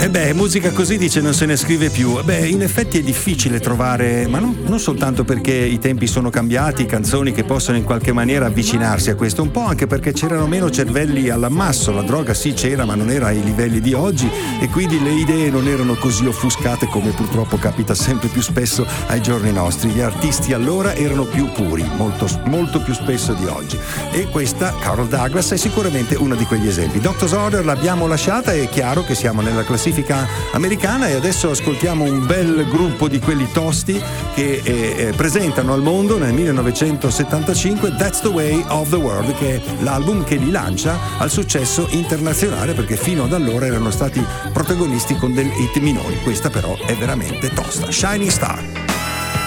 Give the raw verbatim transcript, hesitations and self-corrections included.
E beh, musica così dice non se ne scrive più. Beh, in effetti è difficile trovare, ma non, non soltanto perché i tempi sono cambiati, canzoni che possono in qualche maniera avvicinarsi a questo, un po' anche perché c'erano meno cervelli all'ammasso, la droga sì c'era ma non era ai livelli di oggi e quindi le idee non erano così offuscate come purtroppo capita sempre più spesso ai giorni nostri. Gli artisti allora erano più puri, molto, molto più spesso di oggi, e questa, Carol Douglas, è sicuramente uno di quegli esempi. Doctor's Order l'abbiamo lasciata, è chiaro che siamo nella classifica americana e adesso ascoltiamo un bel gruppo di quelli tosti che eh, presentano al mondo nel millenovecentosettantacinque That's the Way of the World, che è l'album che li lancia al successo internazionale, perché fino ad allora erano stati protagonisti con delle hit minori. Questa però è veramente tosta. Shining Star.